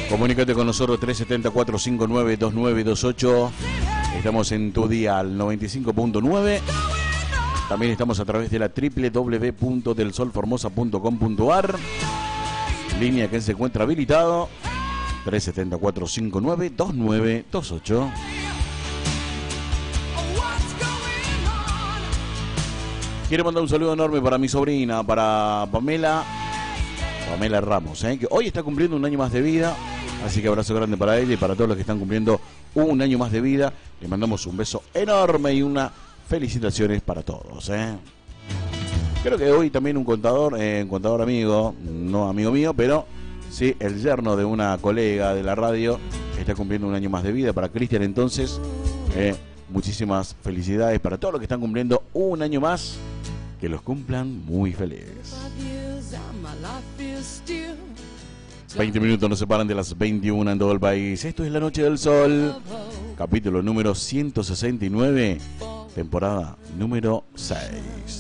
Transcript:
Comunícate con nosotros 370-459-2928. Estamos en tu día al 95.9. También estamos a través de la www.delsolformosa.com.ar. Línea que se encuentra habilitado 370-459-2928. Quiero mandar un saludo enorme para mi sobrina, para Pamela Ramos, que hoy está cumpliendo un año más de vida. Así que abrazo grande para ella y para todos los que están cumpliendo un año más de vida. Le mandamos un beso enorme y unas felicitaciones para todos. Creo que hoy también un contador amigo, no amigo mío, pero sí, el yerno de una colega de la radio está cumpliendo un año más de vida. Para Cristian, entonces, muchísimas felicidades para todos los que están cumpliendo un año más. Que los cumplan muy felices. 20 minutos nos separan de las 21 en todo el país. Esto es La Noche del Sol, capítulo número 169, temporada número 6.